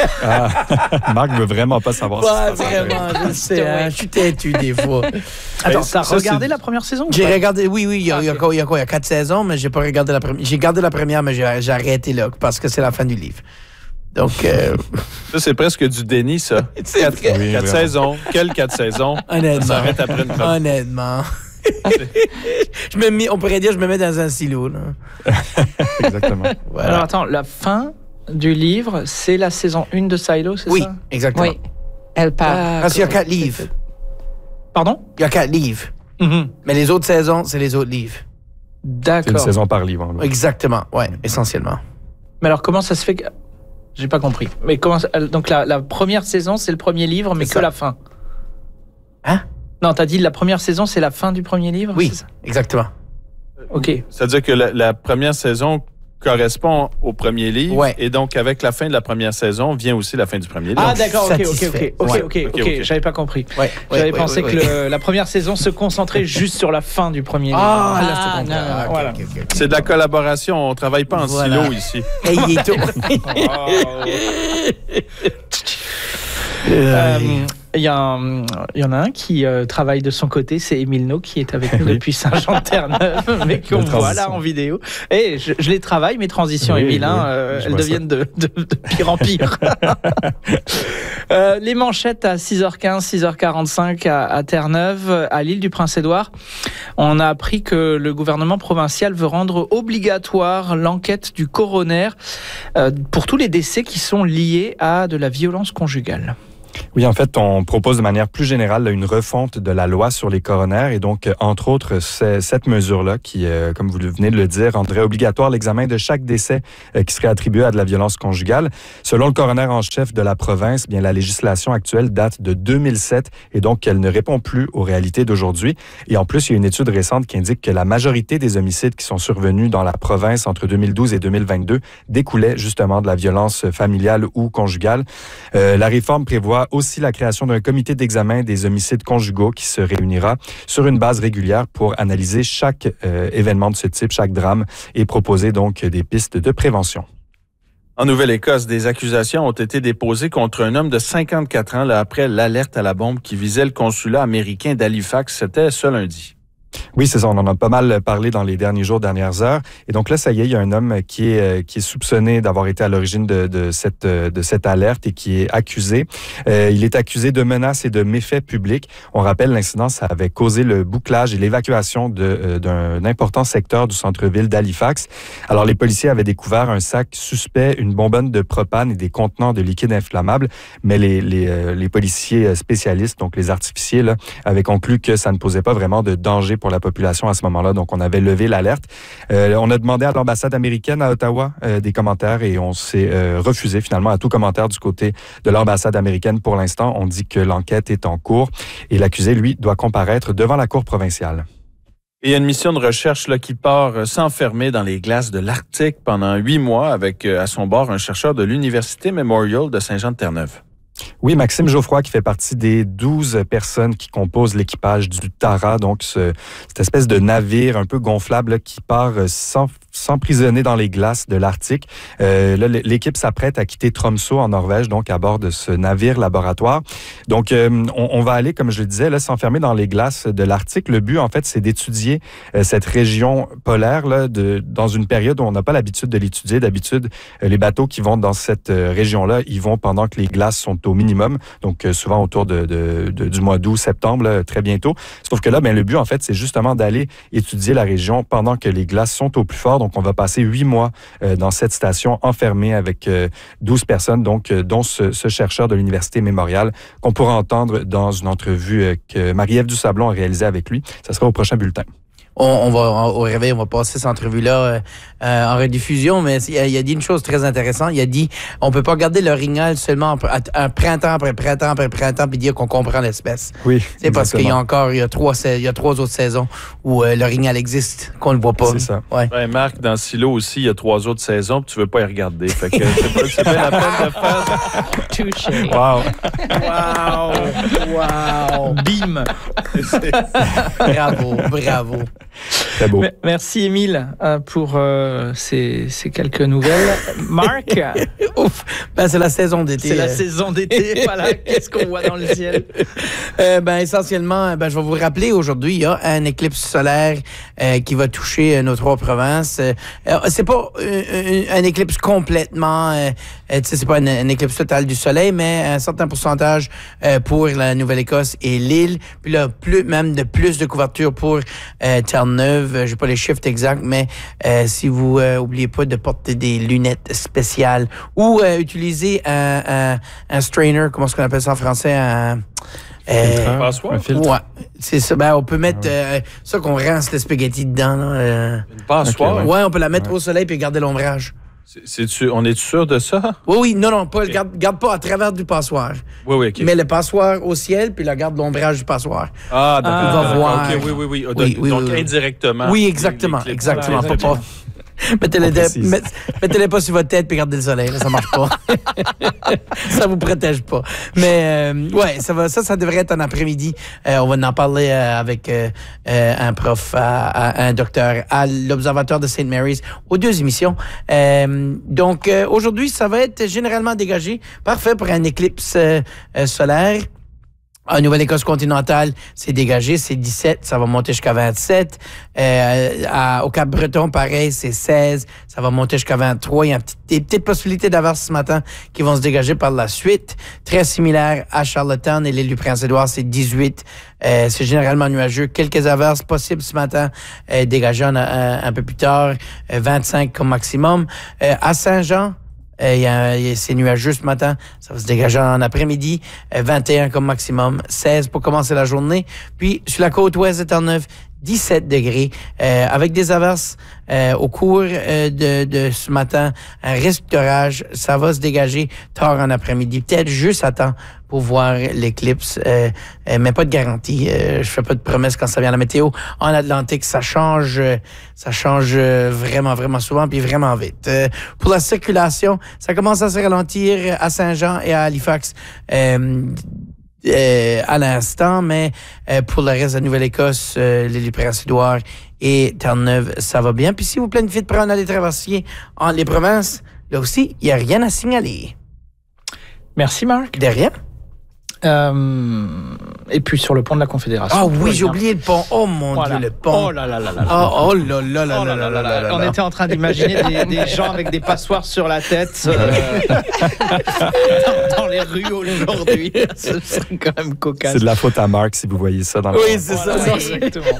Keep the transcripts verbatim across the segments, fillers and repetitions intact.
Ah, Marc veut vraiment pas savoir Pas ce qui se passe. vraiment, je le sais. Hein, je suis têtu des fois. Attends, ça, t'as ça, regardé c'est- la première saison? ou J'ai pas? regardé, oui, oui, il y a, il y a Ok. quoi, il y a quoi, il y a quatre saisons, mais j'ai pas regardé la première. J'ai gardé la première, mais j'ai, j'ai arrêté là, parce que c'est la fin du livre. Donc, euh, Ça, c'est presque du déni, ça. c'est Quatre, vrai. Oui, quatre vraiment. saisons. Quelles quatre saisons? Ça Honnêtement. s'arrête après une première. Honnêtement. je me mets, on pourrait dire, je me mets dans un silo, là. Exactement. Voilà. Alors attends, la fin du livre, c'est la saison un de Silo, c'est oui, ça? exactement. Oui. Elle part. Parce qu'il y a quatre livres. Pardon? Il y a quatre livres. Mhm. Mais les autres saisons, c'est les autres livres. C'est une D'accord. saison par livre. en gros. Exactement, ouais, essentiellement. Mais alors comment ça se fait que... J'ai pas compris. Mais comment ça- donc la, la première saison, c'est le premier livre, mais C'est que ça. la fin. Hein? Non, t'as dit la première saison, c'est la fin du premier livre? Oui, c'est ça? exactement. Ok. C'est-à-dire que la, la première saison correspond au premier livre. Ouais. Et donc, avec la fin de la première saison, vient aussi la fin du premier livre. Ah d'accord, ok, ok, ok, satisfait. ok, Ouais. ok, ok, Ok, ok. j'avais pas compris. Ouais, J'avais ouais, pensé ouais, que ouais. le- la première saison se concentrait juste sur la fin du premier livre. Ah, là, Ah, je te comprends. non, non, Ah, ok, voilà. ok, ok, ok. C'est de la collaboration. On travaille pas en Voilà. silo ici. Hey, il est tout. Euh, Il y, a un- il y en a un qui euh, travaille de son côté, c'est Émile No, qui est avec nous Oui. depuis Saint-Jean-de-Terre-Neuve, mais qu'on Belle voit là transition. en vidéo. Et je, je les travaille, mes transitions, Oui, Émile, hein, oui, euh, je elles vois ça. deviennent de, de- de pire en pire. Euh, les manchettes à six heures quinze, six heures quarante-cinq à, à Terre-Neuve, à l'île du Prince-Édouard. On a appris que le gouvernement provincial veut rendre obligatoire l'enquête du coroner euh, pour tous les décès qui sont liés à de la violence conjugale. Oui, en fait, on propose de manière plus générale là, une refonte de la loi sur les coronaires et donc, euh, entre autres, c'est cette mesure-là qui, euh, comme vous venez de le dire, rendrait obligatoire l'examen de chaque décès euh, qui serait attribué à de la violence conjugale. Selon le coroner en chef de la province, bien la législation actuelle date de deux mille sept et donc elle ne répond plus aux réalités d'aujourd'hui. Et en plus, il y a une étude récente qui indique que la majorité des homicides qui sont survenus dans la province entre deux mille douze et deux mille vingt-deux découlaient justement de la violence familiale ou conjugale. Euh, la réforme prévoit aussi la création d'un comité d'examen des homicides conjugaux qui se réunira sur une base régulière pour analyser chaque euh, événement de ce type, chaque drame, et proposer donc des pistes de prévention. En Nouvelle-Écosse, des accusations ont été déposées contre un homme de cinquante-quatre ans là, après l'alerte à la bombe qui visait le consulat américain d'Halifax. C'était ce lundi. Oui, c'est ça. On en a pas mal parlé dans les derniers jours, dernières heures. Et donc là, ça y est, il y a un homme qui est, euh, qui est soupçonné d'avoir été à l'origine de, de, cette, de cette alerte et qui est accusé. Euh, il est accusé de menaces et de méfaits publics. On rappelle, l'incident, ça avait causé le bouclage et l'évacuation de, euh, d'un important secteur du centre-ville d'Halifax. Alors, les policiers avaient découvert un sac suspect, une bonbonne de propane et des contenants de liquide inflammable, mais les, les, euh, les policiers spécialistes, donc les artificiers, là, avaient conclu que ça ne posait pas vraiment de danger pour la population à ce moment-là. Donc, on avait levé l'alerte. Euh, on a demandé à l'ambassade américaine à Ottawa euh, des commentaires et on s'est euh, refusé finalement à tout commentaire du côté de l'ambassade américaine. Pour l'instant, on dit que l'enquête est en cours et l'accusé, lui, doit comparaître devant la cour provinciale. Et il y a une mission de recherche là, qui part euh, s'enfermer dans les glaces de l'Arctique pendant huit mois avec euh, à son bord un chercheur de l'Université Memorial de Saint-Jean-de-Terre-Neuve. Oui, Maxime Geoffroy qui fait partie des douze personnes qui composent l'équipage du Tara, donc ce, cette espèce de navire un peu gonflable là, qui part sans, s'emprisonner dans les glaces de l'Arctique. Euh, là, l'équipe s'apprête à quitter Tromsø en Norvège, donc à bord de ce navire laboratoire. Donc, euh, on, on va aller, comme je le disais, là, s'enfermer dans les glaces de l'Arctique. Le but, en fait, c'est d'étudier euh, cette région polaire là, de, dans une période où on n'a pas l'habitude de l'étudier. D'habitude, euh, les bateaux qui vont dans cette euh, région-là, ils vont pendant que les glaces sont au minimum, donc euh, souvent autour de, de, de, du mois d'août, septembre, là, très bientôt. Sauf que là, ben, le but, en fait, c'est justement d'aller étudier la région pendant que les glaces sont au plus fort. Donc, on va passer huit mois euh, dans cette station enfermée avec euh, douze personnes, donc, euh, dont ce, ce chercheur de l'Université Memorial qu'on pourra entendre dans une entrevue euh, que Marie-Ève Dusablon a réalisée avec lui. Ça sera au prochain bulletin. On, on va, au réveil, on va passer cette entrevue-là euh, euh, en rediffusion, mais il a, il a dit une chose très intéressante. Il a dit, on peut pas garder l'orignal seulement à, à, à printemps après printemps après printemps puis dire qu'on comprend l'espèce. Oui, C'est parce qu'il y a encore, il y a trois, il y a trois autres saisons où euh, l'orignal existe, qu'on ne voit pas. C'est ça. Ouais. Ouais, Marc, dans Silo aussi, il y a trois autres saisons, puis tu veux pas y regarder. Fait que c'est pas, c'est pas la peine de faire. Touché. Wow! Wow! Wow! Bim! Bravo, bravo. Très beau. Merci, Émile, euh, pour euh, ces, ces quelques nouvelles. Marc? Ouf! Ben, c'est la saison d'été. C'est la saison d'été, voilà. Qu'est-ce qu'on voit dans le ciel? Euh, ben, essentiellement, ben, je vais vous rappeler, aujourd'hui, il y a un éclipse solaire euh, qui va toucher euh, nos trois provinces. Euh, c'est pas euh, un, un éclipse complètement, euh, tu sais, c'est pas un, un éclipse total du soleil, mais un certain pourcentage euh, pour la Nouvelle-Écosse et l'île. Puis là, plus, même de plus de couverture pour euh, Terre-Neuve. J'ai pas les chiffres exacts, mais euh, si vous euh, oubliez pas de porter des lunettes spéciales ou euh, utiliser un, un, un strainer, comment est-ce qu'on appelle ça en français? Un, Euh, passoire? Un filtre. Ouais, c'est ça. Ben, on peut mettre euh, ça qu'on rince le spaghetti dedans. Là, euh. Une passoire? Ok, Ouais, on peut la mettre Ouais. au soleil puis garder l'ombrage. C'est, c'est-tu- on est sûr de ça? Oui, oui, non, non, pas, Ok. garde, garde pas à travers du passoire. Oui, oui, OK. Mets le passoire au ciel puis la garde l'ombrage du passoir. Ah, d'accord. Ah, on va d'accord, voir. OK, oui, oui, oui. Donc, Oui, oui, donc oui, oui. indirectement. Oui, les- exactement, les clips. exactement. Ouais, Pas, pas. Mettez-les, On précise. met- mettez-les pas sur votre tête puis gardez le soleil, là, ça marche pas. Ça vous protège pas. Mais euh, ouais, ça va, ça, ça devrait être un après-midi. Euh, on va en parler euh, avec euh, euh, un prof, à- à- un docteur à l'Observatoire de Saint Mary's aux deux émissions. Euh, donc euh, aujourd'hui, ça va être généralement dégagé, parfait pour un éclipse euh, euh, solaire. En Nouvelle-Écosse continentale, c'est dégagé, c'est dix-sept, ça va monter jusqu'à vingt-sept. Euh, à- au Cap-Breton, pareil, c'est seize, ça va monter jusqu'à vingt-trois. Il y a un petit- des petites possibilités d'averses ce matin qui vont se dégager par la suite. Très similaire à Charlottetown et l'île du Prince-Édouard, c'est dix-huit. Euh, c'est généralement nuageux. Quelques averses possibles ce matin, euh, dégagées un, un, un peu plus tard, euh, vingt-cinq comme maximum. Euh, à Saint-Jean, Euh, y a, y a, c'est nuageux ce matin. Ça va se dégager en après-midi. Euh, vingt et un comme maximum. seize pour commencer la journée. Puis, sur la côte ouest de Terre-Neuve, dix-sept degrés. Euh, avec des averses euh, au cours euh, de, de ce matin. Un risque d'orage. Ça va se dégager tard en après-midi. Peut-être juste à temps pour voir l'éclipse. Euh, euh, mais pas de garantie. Euh, je fais pas de promesses quand ça vient à la météo. En Atlantique, ça change. Euh, ça change euh, vraiment, vraiment souvent puis vraiment vite. Euh, pour la circulation, ça commence à se ralentir à Saint-Jean et à Halifax. Euh, Euh, à l'instant, mais euh, pour le reste de la Nouvelle-Écosse, euh, l'île du Prince-Édouard et Terre-Neuve, ça va bien. Puis si vous planifiez de prendre les traversiers entre les provinces, là aussi, il n'y a rien à signaler. Merci, Marc. De rien. Euh, et puis sur le pont de la Confédération. Ah tout va oui, j'ai bien. oublié le pont. Oh mon Voilà. Dieu, le pont. Oh là là là là là. Oh, oh là là là Oh là là là là là On là. était en train d'imaginer des, des gens avec des passoires sur la tête euh, dans, dans les rues aujourd'hui. Ce serait quand même cocasse. C'est de la faute à Marc si vous voyez ça dans le Oui, c'est ça. Voilà, exactement.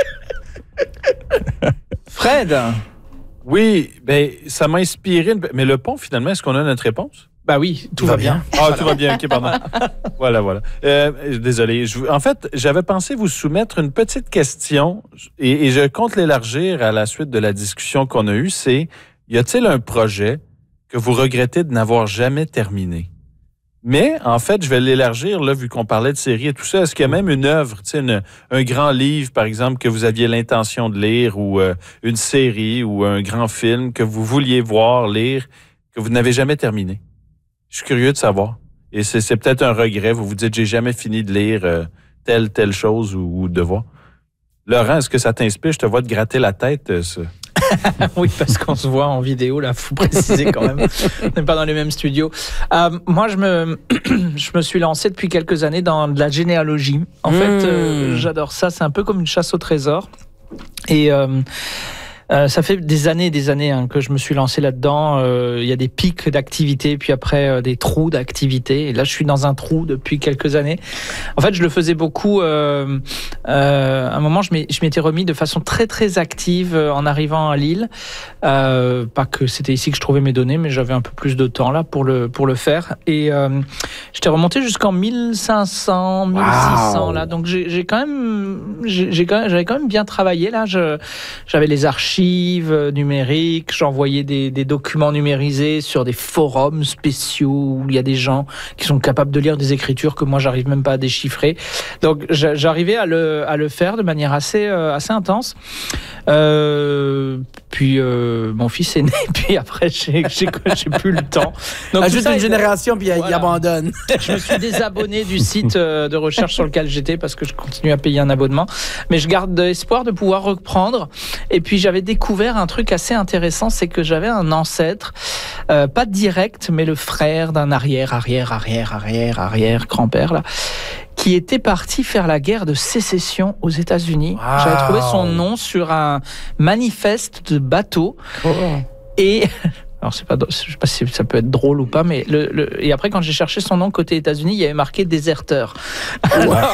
Fred, Oui, ben ça m'a inspiré. une- Mais le pont, finalement, est-ce qu'on a notre réponse? bah oui, tout Va va bien. Ah, tout va bien, OK, pardon. Voilà, voilà. Euh, désolé. Je, vous- en fait, j'avais pensé vous soumettre une petite question et, et je compte l'élargir à la suite de la discussion qu'on a eue. C'est, y a-t-il un projet que vous regrettez de n'avoir jamais terminé? Mais, en fait, je vais l'élargir, là, vu qu'on parlait de séries et tout ça. Est-ce qu'il y a même une œuvre, tu sais, une- un grand livre, par exemple, que vous aviez l'intention de lire ou euh, une série ou un grand film que vous vouliez voir, lire, que vous n'avez jamais terminé? Je suis curieux de savoir. Et c'est, c'est peut-être un regret. Vous vous dites, j'ai jamais fini de lire euh, telle, telle chose ou, ou de voir. Laurent, est-ce que ça t'inspire? Je te vois te gratter la tête. euh, ça. Oui, parce qu'on se voit en vidéo, là, faut préciser quand même. On n'est pas dans les mêmes studios. Euh, moi, je me, je me suis lancé depuis quelques années dans de la généalogie. En Mmh. fait, euh, j'adore ça. C'est un peu comme une chasse au trésor. Et euh, euh, ça fait des années et des années hein, que je me suis lancé là-dedans. Euh, Il y a des pics d'activité, puis après euh, des trous d'activité. Et là, je suis dans un trou depuis quelques années. En fait, je le faisais beaucoup. Euh, euh, à un moment, je m'ai- je m'étais remis de façon très très active euh, en arrivant à Lille. Euh, pas que c'était ici que je trouvais mes données, mais j'avais un peu plus de temps là pour le pour le faire. Et euh, j'étais remonté jusqu'en mille cinq cents, mille six cents Wow. là. Donc j'ai j'ai quand même j'ai j'ai quand même- j'avais quand même bien travaillé là. Je j'avais les archives euh, numériques, j'envoyais des des documents numérisés sur des forums spéciaux où il y a des gens qui sont capables de lire des écritures que moi j'arrive même pas à déchiffrer. Donc j'a- j'arrivais à le à le faire de manière assez euh, assez intense. Euh, Puis euh, mon fils est né, puis après, j'ai, j'ai, j'ai plus le temps. Donc, Ajoute ça, une génération, puis voilà. Il abandonne. Je me suis désabonné du site de recherche sur lequel j'étais parce que je continue à payer un abonnement. Mais je garde espoir de pouvoir reprendre. Et puis, j'avais découvert un truc assez intéressant, c'est que j'avais un ancêtre, euh, pas direct, mais le frère d'un arrière, arrière, arrière, arrière, arrière, grand-père, là, qui était parti faire la guerre de sécession aux États-Unis. Wow. J'avais trouvé son nom sur un manifeste de bateau. Oh. Et... Alors, c'est pas, je sais pas si ça peut être drôle ou pas, mais le, le, et après, quand j'ai cherché son nom côté États-Unis, il y avait marqué déserteur. Alors,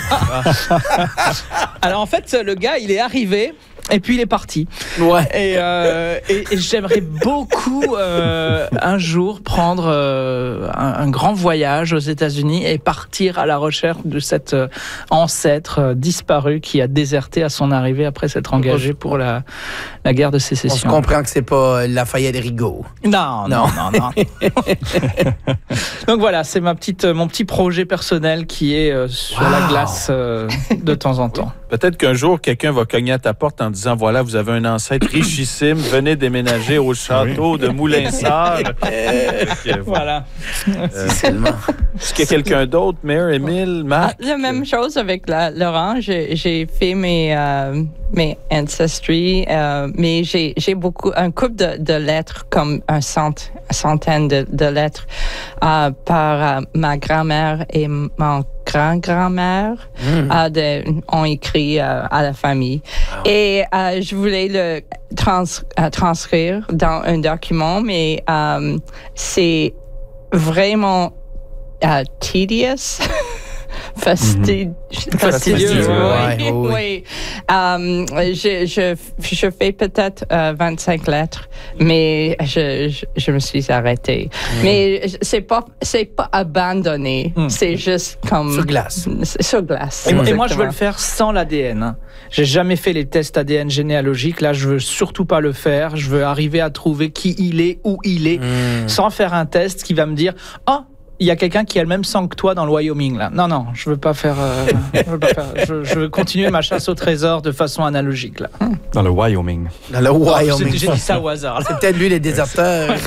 alors, en fait, le gars, il est arrivé. Et puis il est parti. Ouais. Et, euh, et, et j'aimerais beaucoup euh, un jour prendre euh, un, un grand voyage aux États-Unis et partir à la recherche de cet euh, ancêtre euh, disparu qui a déserté à son arrivée après s'être engagé pour la, la guerre de sécession. On se comprend que c'est pas Lafayette Rigaud. Non, non, non, non. non. Donc voilà, c'est ma petite, mon petit projet personnel qui est euh, sur wow. la glace euh, de temps en temps. Peut-être qu'un jour, quelqu'un va cogner à ta porte en disant, voilà, vous avez un ancêtre richissime, venez déménager au château de Moulinsart. Voilà. Euh, Est-ce qu'il y a quelqu'un d'autre, Mère, Émile, Marc? Ah, la même chose avec la, Laurent. J'ai, j'ai fait mes, euh, mes ancestry, euh, mais j'ai, j'ai beaucoup, un couple de, de lettres, comme un cent, centaine de, de lettres, euh, par euh, ma grand-mère et mon grand-grand-mère mmh. euh, de, ont écrit euh, à la famille. Wow. Et euh, je voulais le trans, euh, transcrire dans un document, mais euh, c'est vraiment euh, tedious. Fasti- mm-hmm. Fastidieux, fastidieux, oui. oui. oui. oui. Um, je, je, je fais peut-être euh, vingt-cinq lettres, mais je, je, je me suis arrêtée. Mm. Mais c'est pas, c'est pas abandonné, mm. c'est juste comme... Sur glace. Sur glace. Et, et moi, je veux le faire sans l'A D N. Hein. J'ai jamais fait les tests A D N généalogiques. Là, je veux surtout pas le faire. Je veux arriver à trouver qui il est, où il est, mm. sans faire un test qui va me dire « Oh, il y a quelqu'un qui a le même sang que toi dans le Wyoming, là. » Non, non, je veux pas faire... Euh, je, veux pas faire je, je veux continuer ma chasse au trésor de façon analogique, là. Dans le Wyoming. Dans le Wyoming. Oh, j'ai, j'ai dit ça au hasard. Là. C'est peut-être lui, les déserteurs.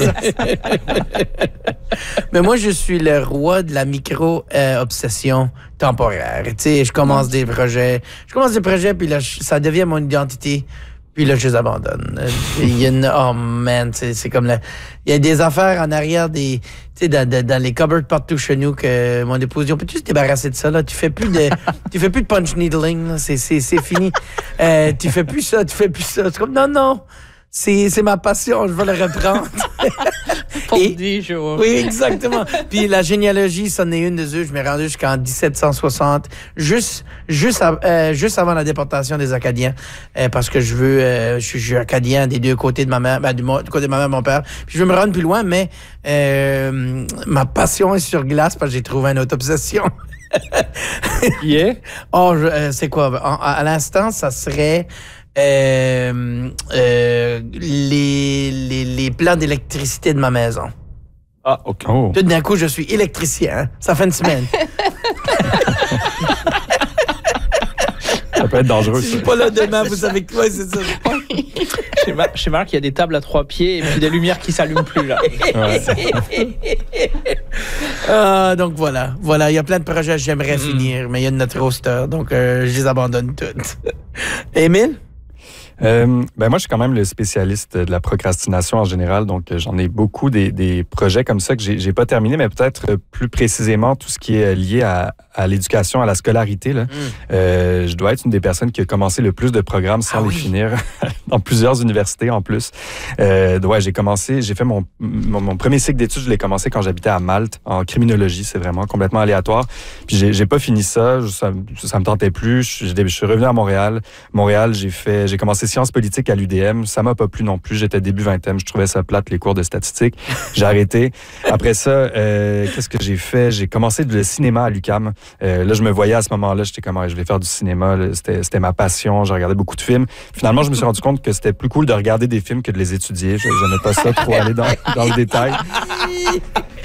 Mais moi, je suis le roi de la micro-obsession euh, temporaire. Tu sais, je commence des projets. Je commence des projets, puis là, ça devient mon identité. Puis là, je les abandonne. Il y a une, oh man, c'est, c'est comme la, il y a des affaires en arrière des, tu sais, dans, dans, dans les cupboards partout chez nous que mon épouse dit, on peut-tu se débarrasser de ça, là? Tu fais plus de, tu fais plus de punch needling, là. C'est, c'est, c'est fini. Euh, tu fais plus ça, tu fais plus ça. C'est comme, non, non. C'est, c'est ma passion, je vais le reprendre. Pour dix jours. Oui, exactement. Puis la généalogie, c'en est une de eux. Je m'ai rendu jusqu'en dix-sept cent soixante, juste, juste, à, euh, juste avant la déportation des Acadiens, euh, parce que je veux, euh, je, suis, je suis acadien des deux côtés de ma mère, ben, du, du côté de ma mère et mon père. Puis je veux me rendre plus loin, mais euh, ma passion est sur glace parce que j'ai trouvé une autre obsession. Qui est? Oh, je, euh, c'est quoi? À, à l'instant, ça serait... Euh, euh, les, les, les plans d'électricité de ma maison. Ah, OK. Oh. Tout d'un coup, je suis électricien. Hein? Ça fait une semaine. Ça peut être dangereux. Si je suis pas là demain, vous savez quoi, c'est ça. Chez, Mar- chez Marc, il y a des tables à trois pieds et puis des lumières qui s'allument plus, là. Ouais. Ah, donc voilà. Voilà, il y a plein de projets que j'aimerais Mm. finir, mais il y a notre roster, donc euh, je les abandonne toutes. Émile? Euh, ben moi, je suis quand même le spécialiste de la procrastination en général, donc euh, j'en ai beaucoup des, des projets comme ça que j'ai, j'ai pas terminé, mais peut-être plus précisément tout ce qui est lié à, à l'éducation, à la scolarité. Là. Mm. Euh, je dois être une des personnes qui a commencé le plus de programmes sans ah les oui. finir, dans plusieurs universités en plus. Euh, ouais, j'ai commencé, j'ai fait mon, mon, mon premier cycle d'études, je l'ai commencé quand j'habitais à Malte, en criminologie, c'est vraiment complètement aléatoire. Puis j'ai, j'ai pas fini ça, ça, ça me tentait plus, je, je suis revenu à Montréal. Montréal, j'ai fait, j'ai commencé sciences politiques à l'U D M. Ça m'a pas plu non plus. J'étais début vingtaine. Je trouvais ça plate, les cours de statistique. J'ai arrêté. Après ça, euh, qu'est-ce que j'ai fait? J'ai commencé le cinéma à l'U Q A M. Euh, là, je me voyais à ce moment-là. J'étais comme, ouais, je vais faire du cinéma. Là. C'était, c'était ma passion. J'ai regardé beaucoup de films. Finalement, je me suis rendu compte que c'était plus cool de regarder des films que de les étudier. Je n'aimais pas ça, trop aller dans, dans le détail.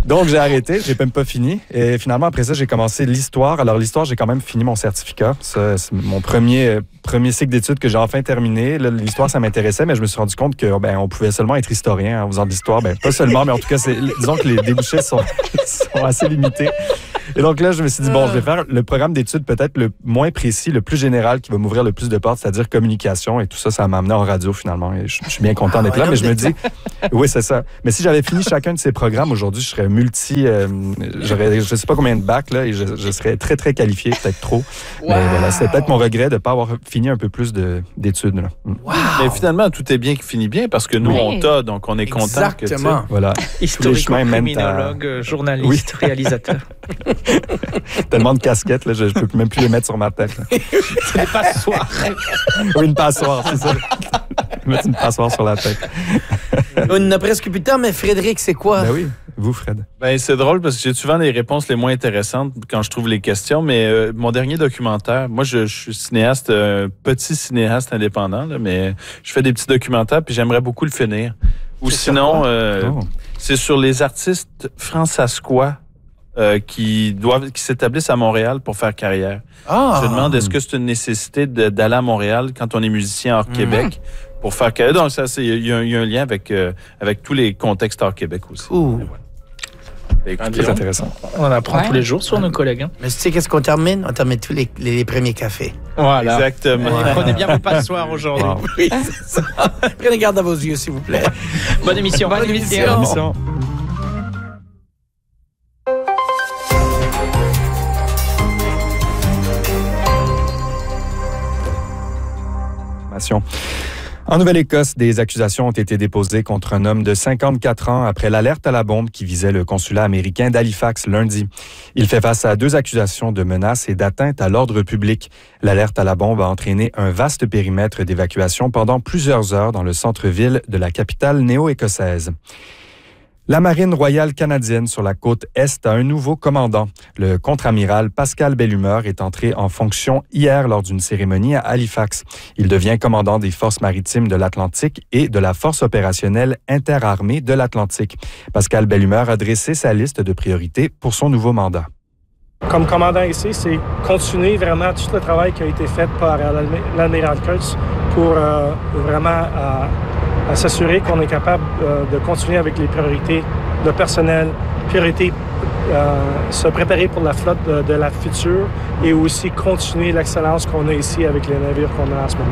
Donc, j'ai arrêté, j'ai même pas fini. Et finalement, après ça, j'ai commencé l'histoire. Alors, l'histoire, j'ai quand même fini mon certificat. Ça, c'est mon premier, euh, premier cycle d'études que j'ai enfin terminé. Là, l'histoire, ça m'intéressait, mais je me suis rendu compte que ben, on pouvait seulement être historien en faisant de l'histoire. Ben, pas seulement, mais en tout cas, c'est, disons que les débouchés sont, sont assez limités. Et donc là, je me suis dit, bon, je vais faire le programme d'études peut-être le moins précis, le plus général, qui va m'ouvrir le plus de portes, c'est-à-dire communication. Et tout ça, ça m'a amené en radio, finalement. Et je, je suis bien content ah, d'être ouais, là, mais je me dis... Oui, c'est ça. Mais si j'avais fini chacun de ces programmes, aujourd'hui, je serais multi... Euh, j'aurais je sais pas combien de bacs, là, et je, je serais très, très qualifié, peut-être trop. Wow. Mais voilà, c'est peut-être mon regret de ne pas avoir fini un peu plus de, d'études. Là. Wow. Mais finalement, tout est bien qui finit bien, parce que nous, oui. on t'a, donc on est content que... Exactement. Voilà. Historico-criminologue, à... journaliste, oui. réalisateur. Tellement de casquettes, là, je ne peux même plus les mettre sur ma tête. C'est des passoires. Oui, une passoire, c'est ça. Mettre une passoire sur la tête. On n'a presque plus de temps, mais Frédéric, c'est quoi? Ben oui, vous, Fred. Ben, c'est drôle parce que j'ai souvent les réponses les moins intéressantes quand je trouve les questions, mais euh, mon dernier documentaire, moi, je, je suis cinéaste, euh, petit cinéaste indépendant, là, mais je fais des petits documentaires, puis j'aimerais beaucoup le finir. Ou c'est sinon, euh, oh. c'est sur les artistes fransaskois Euh, qui doivent, qui s'établissent à Montréal pour faire carrière. Ah. Je me demande, est-ce que c'est une nécessité de, d'aller à Montréal quand on est musicien hors mmh. Québec pour faire carrière? Donc, ça, c'est, il y, y a un lien avec, euh, avec tous les contextes hors Québec aussi. Ouh. Voilà. Très intéressant. On apprend ouais. tous les jours sur nos collègues. Hein. Mais tu sais qu'est-ce qu'on termine? On termine tous les, les, les premiers cafés. Voilà. Exactement. Ouais. Prenez bien vos passoires aujourd'hui. Wow. Oui, c'est ça. Prenez garde à vos yeux, s'il vous plaît. Bonne émission. Bonne, Bonne émission. émission. Bonne émission. En Nouvelle-Écosse, des accusations ont été déposées contre un homme de cinquante-quatre ans après l'alerte à la bombe qui visait le consulat américain d'Halifax lundi. Il fait face à deux accusations de menaces et d'atteinte à l'ordre public. L'alerte à la bombe a entraîné un vaste périmètre d'évacuation pendant plusieurs heures dans le centre-ville de la capitale néo-écossaise. La Marine royale canadienne sur la côte Est a un nouveau commandant. Le contre-amiral Pascal Bellumeur est entré en fonction hier lors d'une cérémonie à Halifax. Il devient commandant des forces maritimes de l'Atlantique et de la force opérationnelle interarmée de l'Atlantique. Pascal Bellumeur a dressé sa liste de priorités pour son nouveau mandat. Comme commandant ici, c'est continuer vraiment tout le travail qui a été fait par l'admiral Kurtz pour euh, vraiment... Euh, à s'assurer qu'on est capable euh, de continuer avec les priorités de personnel, priorités, euh, se préparer pour la flotte de, de la future et aussi continuer l'excellence qu'on a ici avec les navires qu'on a en ce moment.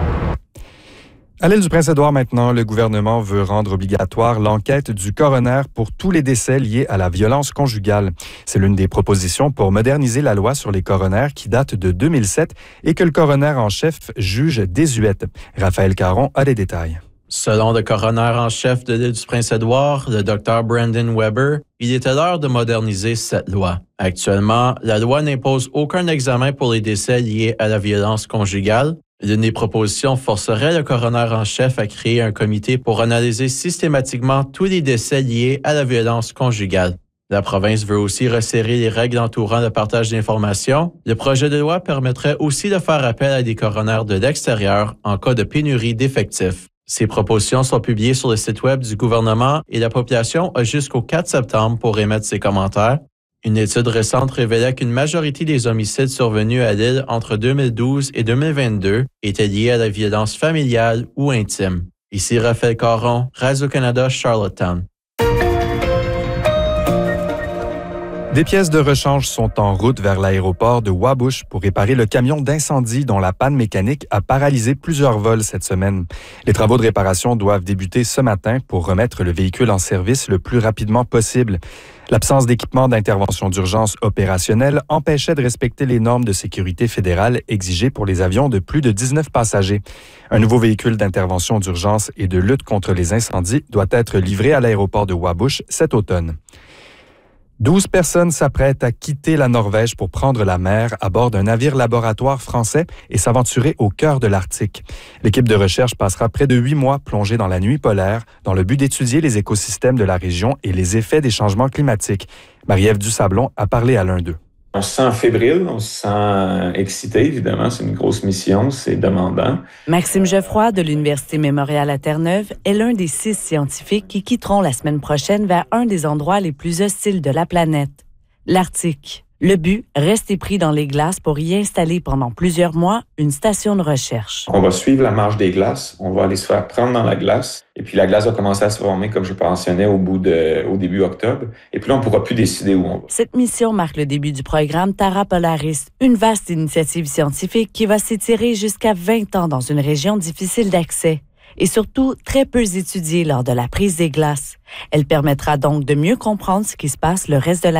À l'île du Prince-Édouard maintenant, le gouvernement veut rendre obligatoire l'enquête du coroner pour tous les décès liés à la violence conjugale. C'est l'une des propositions pour moderniser la loi sur les coroners qui date de deux mille sept et que le coroner en chef juge désuète. Raphaël Caron a les détails. Selon le coroner en chef de l'île du Prince-Édouard, le docteur Brandon Weber, il était l'heure de moderniser cette loi. Actuellement, la loi n'impose aucun examen pour les décès liés à la violence conjugale. L'une des propositions forcerait le coroner en chef à créer un comité pour analyser systématiquement tous les décès liés à la violence conjugale. La province veut aussi resserrer les règles entourant le partage d'informations. Le projet de loi permettrait aussi de faire appel à des coroners de l'extérieur en cas de pénurie d'effectifs. Ces propositions sont publiées sur le site web du gouvernement et la population a jusqu'au quatre septembre pour émettre ses commentaires. Une étude récente révélait qu'une majorité des homicides survenus à l'île entre deux mille douze et deux mille vingt-deux étaient liés à la violence familiale ou intime. Ici Raphaël Caron, Radio-Canada, Charlottetown. Des pièces de rechange sont en route vers l'aéroport de Wabush pour réparer le camion d'incendie dont la panne mécanique a paralysé plusieurs vols cette semaine. Les travaux de réparation doivent débuter ce matin pour remettre le véhicule en service le plus rapidement possible. L'absence d'équipement d'intervention d'urgence opérationnelle empêchait de respecter les normes de sécurité fédérale exigées pour les avions de plus de dix-neuf passagers. Un nouveau véhicule d'intervention d'urgence et de lutte contre les incendies doit être livré à l'aéroport de Wabush cet automne. douze personnes s'apprêtent à quitter la Norvège pour prendre la mer à bord d'un navire laboratoire français et s'aventurer au cœur de l'Arctique. L'équipe de recherche passera près de huit mois plongée dans la nuit polaire dans le but d'étudier les écosystèmes de la région et les effets des changements climatiques. Marie-Ève Dusablon a parlé à l'un d'eux. On se sent fébrile, on se sent excité, évidemment. C'est une grosse mission, c'est demandant. Maxime Geoffroy de l'Université Mémorial à Terre-Neuve est l'un des six scientifiques qui quitteront la semaine prochaine vers un des endroits les plus hostiles de la planète, l'Arctique. Le but, rester pris dans les glaces pour y installer pendant plusieurs mois une station de recherche. On va suivre la marche des glaces, on va aller se faire prendre dans la glace, et puis la glace va commencer à se former, comme je mentionnais, au, bout de, au début octobre, et puis là, on ne pourra plus décider où on va. Cette mission marque le début du programme Terra Polaris, une vaste initiative scientifique qui va s'étirer jusqu'à vingt ans dans une région difficile d'accès et surtout très peu étudiée lors de la prise des glaces. Elle permettra donc de mieux comprendre ce qui se passe le reste de la